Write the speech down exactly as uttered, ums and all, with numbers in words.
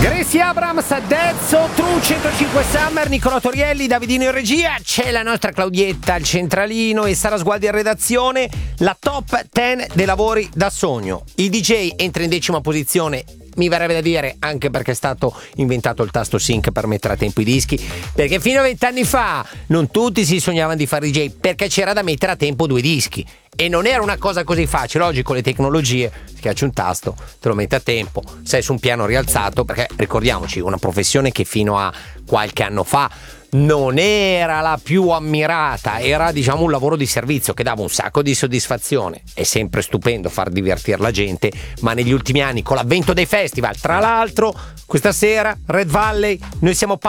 Gracie Abrams, Dezzo, True centocinque Summer, Nicola Torielli, Davidino in regia, c'è la nostra Claudietta al centralino e Sara Sgualdi in redazione. La top dieci dei lavori da sogno. Il D J entra in decima posizione, mi verrebbe da dire anche perché è stato inventato il tasto sync per mettere a tempo i dischi, perché fino a vent'anni fa non tutti si sognavano di fare D J perché c'era da mettere a tempo due dischi e non era una cosa così facile. Oggi con le tecnologie schiacci un tasto, te lo metti a tempo, sei su un piano rialzato, perché ricordiamoci, una professione che fino a qualche anno fa non era la più ammirata, era diciamo un lavoro di servizio che dava un sacco di soddisfazione. È sempre stupendo far divertire la gente, ma negli ultimi anni con l'avvento dei festival, tra l'altro questa sera Red Valley, noi siamo